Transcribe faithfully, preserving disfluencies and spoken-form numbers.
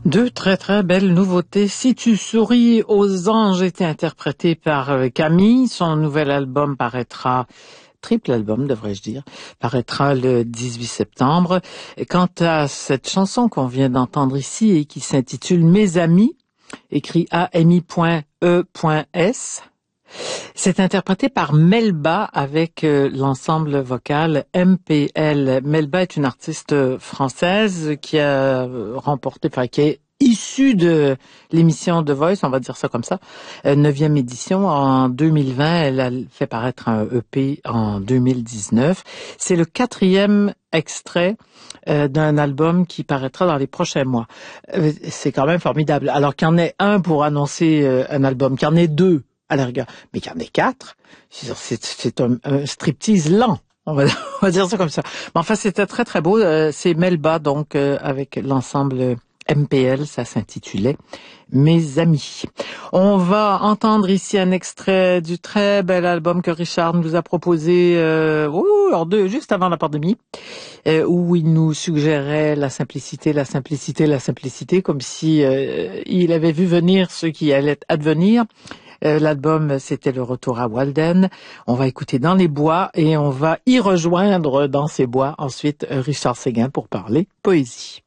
Deux très très belles nouveautés. Si tu souris aux anges était interprété par euh, Camille. Son nouvel album paraîtra, triple album devrais-je dire, paraîtra le dix-huit septembre. Et quant à cette chanson qu'on vient d'entendre ici et qui s'intitule Mes amis, écrit A M I E S, c'est interprété par Melba avec euh, l'ensemble vocal M P L. Melba est une artiste française qui a euh, remporté, enfin qui est issue de l'émission The Voice, on va dire ça comme ça, euh, neuvième édition en deux mille vingt. Elle a fait paraître un E P en deux mille dix-neuf. C'est le quatrième extrait euh, d'un album qui paraîtra dans les prochains mois. Euh, c'est quand même formidable. Alors qu'il y en ait un pour annoncer euh, un album, qu'il y en ait deux à la rigueur, mais qu'il y en ait quatre, c'est, c'est un, un striptease lent, on va, on va dire ça comme ça. Mais enfin, c'était très très beau. Euh, c'est Melba, donc, euh, avec l'ensemble M P L, ça s'intitulait Mes amis. On va entendre ici un extrait du très bel album que Richard nous a proposé euh, oh, lors de, juste avant la pandémie, euh, où il nous suggérait la simplicité, la simplicité, la simplicité, comme si euh, il avait vu venir ce qui allait advenir. Euh, l'album, c'était le retour à Walden. On va écouter Dans les bois et on va y rejoindre dans ces bois ensuite Richard Séguin pour parler poésie.